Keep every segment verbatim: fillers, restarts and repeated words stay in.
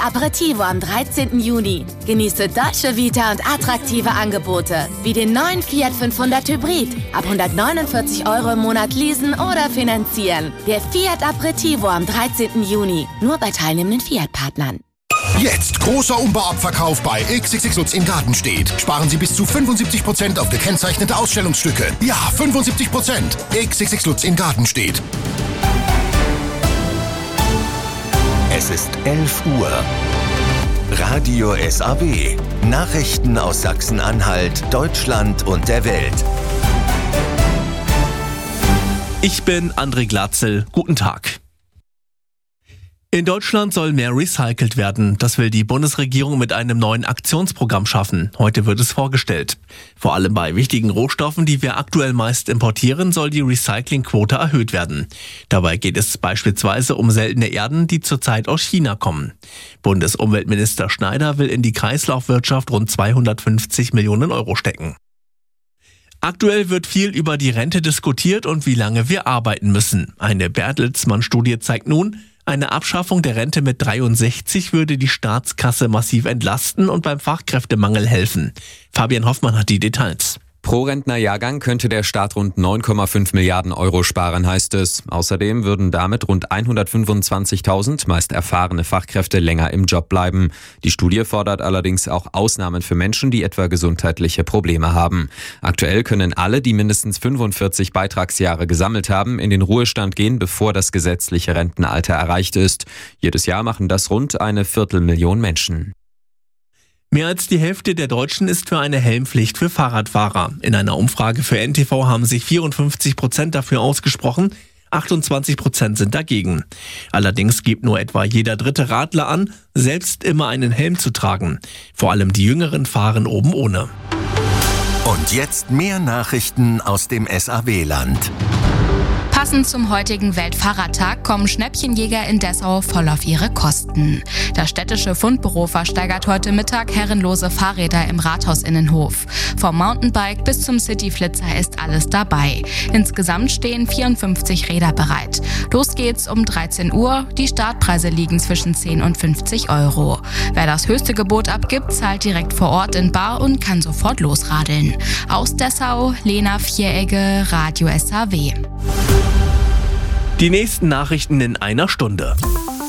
Aperitivo am dreizehnten Juni. Genieße Dolce Vita und attraktive Angebote, wie den neuen Fiat fünfhundert Hybrid. Ab hundertneunundvierzig Euro im Monat leasen oder finanzieren. Der Fiat Aperitivo am dreizehnten Juni. Nur bei teilnehmenden Fiat-Partnern. Jetzt großer Umbauabverkauf bei X X X Lutz in Gartenstedt. Sparen Sie bis zu fünfundsiebzig Prozent auf gekennzeichnete Ausstellungsstücke. Ja, fünfundsiebzig Prozent. X X X Lutz in Gartenstedt. Es ist elf Uhr. Radio S A W. Nachrichten aus Sachsen-Anhalt, Deutschland und der Welt. Ich bin André Glatzel. Guten Tag. In Deutschland soll mehr recycelt werden. Das will die Bundesregierung mit einem neuen Aktionsprogramm schaffen. Heute wird es vorgestellt. Vor allem bei wichtigen Rohstoffen, die wir aktuell meist importieren, soll die Recyclingquote erhöht werden. Dabei geht es beispielsweise um seltene Erden, die zurzeit aus China kommen. Bundesumweltminister Schneider will in die Kreislaufwirtschaft rund zweihundertfünfzig Millionen Euro stecken. Aktuell wird viel über die Rente diskutiert und wie lange wir arbeiten müssen. Eine Bertelsmann-Studie zeigt nun, eine Abschaffung der Rente mit dreiundsechzig würde die Staatskasse massiv entlasten und beim Fachkräftemangel helfen. Fabian Hoffmann hat die Details. Pro Rentnerjahrgang könnte der Staat rund neun Komma fünf Milliarden Euro sparen, heißt es. Außerdem würden damit rund hundertfünfundzwanzigtausend meist erfahrene Fachkräfte länger im Job bleiben. Die Studie fordert allerdings auch Ausnahmen für Menschen, die etwa gesundheitliche Probleme haben. Aktuell können alle, die mindestens fünfundvierzig Beitragsjahre gesammelt haben, in den Ruhestand gehen, bevor das gesetzliche Rentenalter erreicht ist. Jedes Jahr machen das rund eine Viertelmillion Menschen. Mehr als die Hälfte der Deutschen ist für eine Helmpflicht für Fahrradfahrer. In einer Umfrage für N T V haben sich vierundfünfzig Prozent dafür ausgesprochen, achtundzwanzig Prozent sind dagegen. Allerdings gibt nur etwa jeder dritte Radler an, selbst immer einen Helm zu tragen. Vor allem die Jüngeren fahren oben ohne. Und jetzt mehr Nachrichten aus dem S A W-Land. Passend zum heutigen Weltfahrradtag kommen Schnäppchenjäger in Dessau voll auf ihre Kosten. Das städtische Fundbüro versteigert heute Mittag herrenlose Fahrräder im Rathaus-Innenhof. Vom Mountainbike bis zum Cityflitzer ist alles dabei. Insgesamt stehen vierundfünfzig Räder bereit. Los geht's um dreizehn Uhr. Die Startpreise liegen zwischen zehn und fünfzig Euro. Wer das höchste Gebot abgibt, zahlt direkt vor Ort in bar und kann sofort losradeln. Aus Dessau, Lena Vieregge, Radio S A W. Die nächsten Nachrichten in einer Stunde.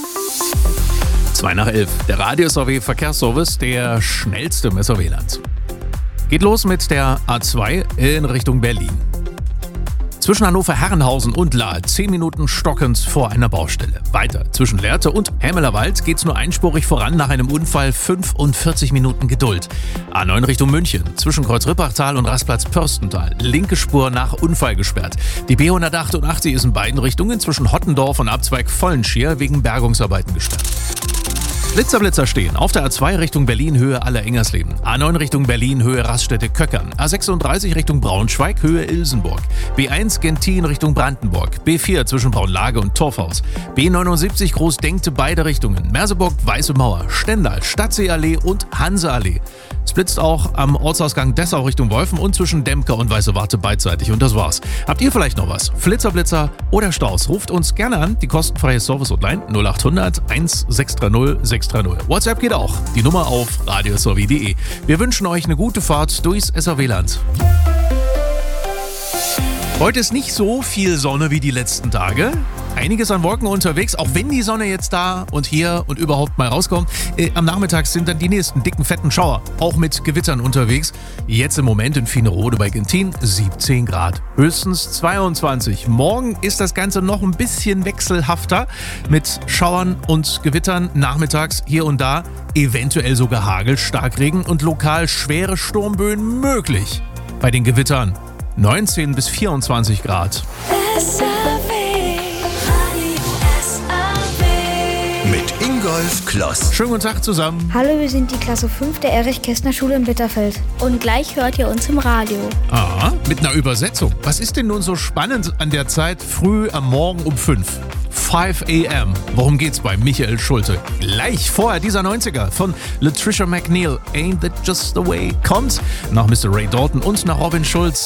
Zwei nach elf. Der Radio S A W Verkehrsservice, der schnellste im S A W-Land. Geht los mit der A zwei in Richtung Berlin. Zwischen Hannover-Herrenhausen und Lahr zehn Minuten stockend vor einer Baustelle. Weiter zwischen Lehrte und Hämelerwald geht's nur einspurig voran nach einem Unfall, fünfundvierzig Minuten Geduld. A neun Richtung München, zwischen Kreuz-Rippachtal und Rastplatz Pörstental, linke Spur nach Unfall gesperrt. Die B hundertachtundachtzig ist in beiden Richtungen zwischen Hottendorf und Abzweig Vollenschier wegen Bergungsarbeiten gesperrt. Blitzer, Blitzer stehen. Auf der A zwei Richtung Berlin, Höhe Aller-Ingersleben. A neun Richtung Berlin, Höhe Raststätte-Köckern. A sechsunddreißig Richtung Braunschweig, Höhe Ilsenburg. B eins Gentin Richtung Brandenburg. B vier zwischen Braunlage und Torfhaus. B neunundsiebzig Großdenkte beide Richtungen. Merseburg, Weiße Mauer, Stendal, Stadtseeallee und Hanseallee. Es blitzt auch am Ortsausgang Dessau Richtung Wolfen und zwischen Demker und Weiße Warte beidseitig. Und das war's. Habt ihr vielleicht noch was? Flitzer, Blitzer oder Staus? Ruft uns gerne an. Die kostenfreie Service-Hotline null achthundert sechshundertzwanzig sechshundertdreißig. WhatsApp geht auch. Die Nummer auf radio s a w punkt d e. Wir wünschen euch eine gute Fahrt durchs S A W-Land. Heute ist nicht so viel Sonne wie die letzten Tage. Einiges an Wolken unterwegs, auch wenn die Sonne jetzt da und hier und überhaupt mal rauskommt. Äh, am Nachmittag sind dann die nächsten dicken, fetten Schauer, auch mit Gewittern unterwegs. Jetzt im Moment in Finerode bei Gentin siebzehn Grad, höchstens zweiundzwanzig. Morgen ist das Ganze noch ein bisschen wechselhafter mit Schauern und Gewittern nachmittags hier und da. Eventuell sogar Hagel, Starkregen und lokal schwere Sturmböen möglich. Bei den Gewittern neunzehn bis vierundzwanzig Grad. Mit Ingolf Kloss. Schönen guten Tag zusammen. Hallo, wir sind die Klasse fünf der Erich-Kästner-Schule in Bitterfeld. Und gleich hört ihr uns im Radio. Ah, mit einer Übersetzung. Was ist denn nun so spannend an der Zeit früh am Morgen um fünf? five a m. Worum geht's bei Michael Schulte? Gleich vorher dieser neunziger von Latricia McNeil. Ain't That Just The Way kommt nach Mister Ray Dalton und nach Robin Schulz.